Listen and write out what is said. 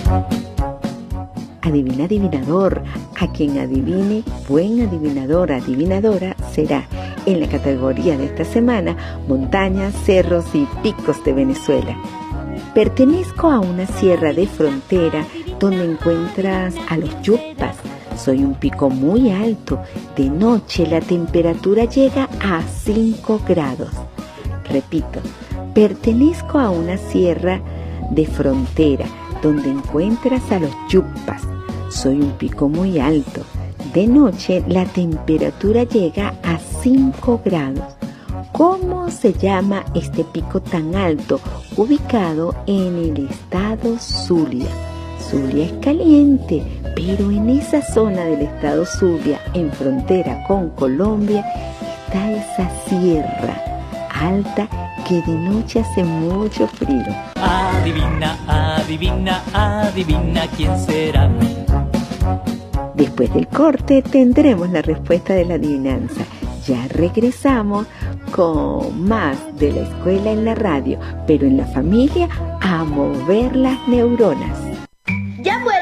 Adivina, adivinador. A quien adivine, buen adivinador, adivinadora será. En la categoría de esta semana, montañas, cerros y picos de Venezuela. Pertenezco a una sierra de frontera donde encuentras a los yupas. Soy un pico muy alto. De noche la temperatura llega a 5 grados. Repito, pertenezco a una sierra de frontera donde encuentras a los yupas. Soy un pico muy alto. De noche la temperatura llega a 5 grados. ¿Cómo se llama este pico tan alto ubicado en el estado Zulia? Zulia es caliente, pero en esa zona del estado Zulia, en frontera con Colombia, está esa sierra alta que de noche hace mucho frío. Adivina, adivina, adivina quién será. Después del corte tendremos la respuesta de la adivinanza. Ya regresamos con más de la escuela en la radio, pero en la familia, a mover las neuronas. ¡Ya vuelvo!